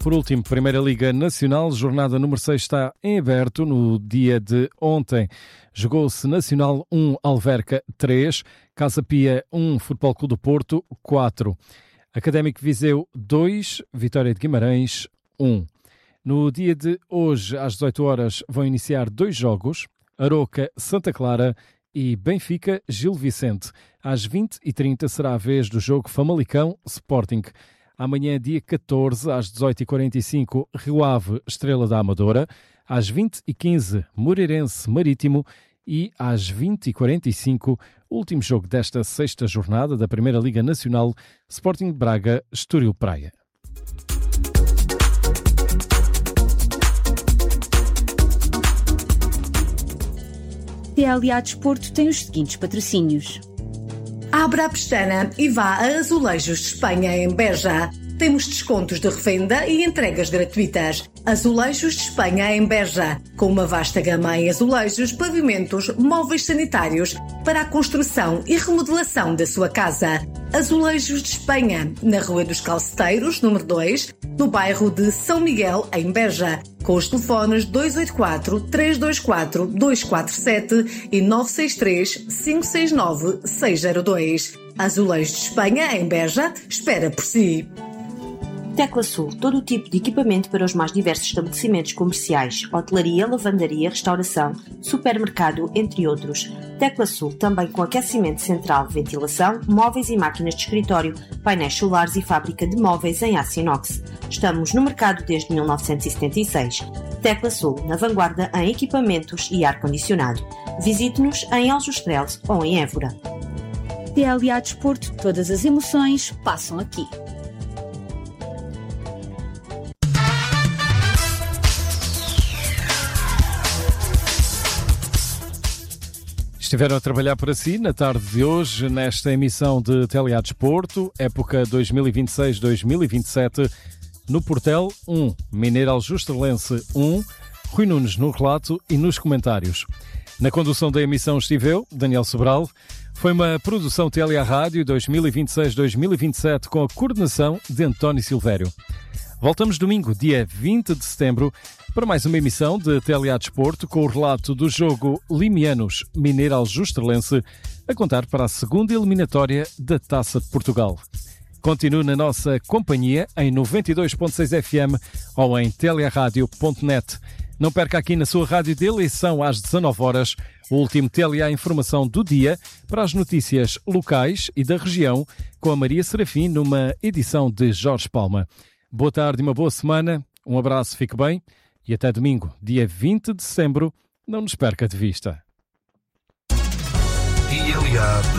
Por último, Primeira Liga Nacional, jornada número 6 está em aberto. No dia de ontem jogou-se Nacional 1, Alverca 3, Casa Pia 1, Futebol Clube do Porto 4, Académico Viseu 2, Vitória de Guimarães 1. No dia de hoje, às 18 horas, vão iniciar 2 jogos, Aroca Santa Clara e Benfica Gil Vicente. Às 20h30 será a vez do jogo Famalicão Sporting. Amanhã, dia 14, às 18h45, Rio Ave, Estrela da Amadora. Às 20h15, Moreirense Marítimo. E às 20h45, último jogo desta sexta jornada da Primeira Liga Nacional, Sporting Braga, Estoril Praia. TLA Desporto tem os seguintes patrocínios. Abra a pestana e vá a Azulejos de Espanha, em Beja. Temos descontos de revenda e entregas gratuitas. Azulejos de Espanha, em Beja, com uma vasta gama em azulejos, pavimentos, móveis sanitários para a construção e remodelação da sua casa. Azulejos de Espanha, na Rua dos Calceteiros, número 2, no bairro de São Miguel, em Beja, com os telefones 284-324-247 e 963-569-602. Azulejos de Espanha, em Beja, espera por si. Tecla Sul, todo o tipo de equipamento para os mais diversos estabelecimentos comerciais, hotelaria, lavandaria, restauração, supermercado, entre outros. Tecla Sul, também com aquecimento central, ventilação, móveis e máquinas de escritório, painéis solares e fábrica de móveis em aço inox. Estamos no mercado desde 1976. Tecla Sul, na vanguarda em equipamentos e ar-condicionado. Visite-nos em Aljustrel ou em Évora. TLA Desporto, todas as emoções passam aqui. Estiveram a trabalhar para si na tarde de hoje, nesta emissão de TLA Desporto, época 2026-2027, no Portel 1, Mineiro Aljustralense 1, Rui Nunes no relato e nos comentários. Na condução da emissão estive eu, Daniel Sobral. Foi uma produção TLA Rádio 2026-2027 com a coordenação de António Silvério. Voltamos domingo, dia 20 de setembro, para mais uma emissão de TLA Desporto com o relato do jogo Limianos Mineiro Aljustralense, a contar para a segunda eliminatória da Taça de Portugal. Continue na nossa companhia em 92.6 FM ou em tlaradio.net. Não perca aqui na sua rádio de eleição às 19 horas o último TLA Informação do dia para as notícias locais e da região com a Maria Serafim numa edição de Jorge Palma. Boa tarde e uma boa semana, um abraço, fique bem e até domingo, dia 20 de setembro, não nos perca de vista.